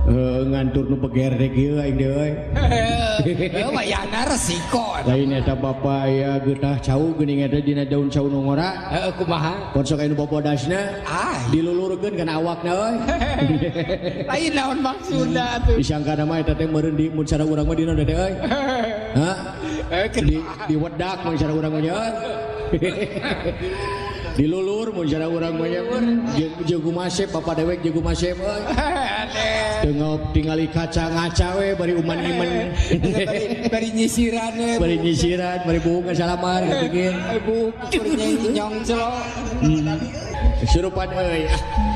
ngantur nu pegerdek ieu aing deui euy. Heuh wayahna resiko. Lain eta bapa aya getah cau geuning eta dina daun cau nu ngora. Heeh kumaha? Pon sok aya nu bobodasna dilulurkeun kana awakna euy. Lain naon maksudna atuh? Disangkana mah eta teh meureun di mun cara urang mah dina teh euy. Hah? Di wedak mun cara urang mah nya. Dilulur mun cara urang mah nya. Jeung gumasep papa dewek jeung gumasep euy. Tengok tingali kaca ngaca we bari uman iman. Bari nyisiran we. Bari nyisiran, bari buka salaman kepikir. Bu, bari nyong celo. Surupan euy.